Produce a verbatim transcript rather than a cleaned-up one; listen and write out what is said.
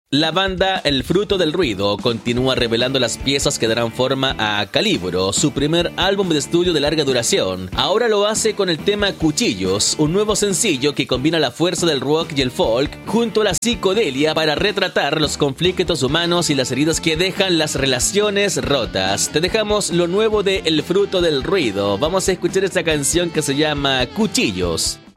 La banda El Fruto del Ruido continúa revelando las piezas que darán forma a Calibro, su primer álbum de estudio de larga duración. Ahora lo hace con el tema Cuchillos, un nuevo sencillo que combina la fuerza del rock y el folk junto a la psicodelia para retratar los conflictos humanos y las heridas que dejan las relaciones rotas. Te dejamos lo nuevo de El Fruto del Ruido. Vamos a escuchar esta canción que se llama Cuchillos.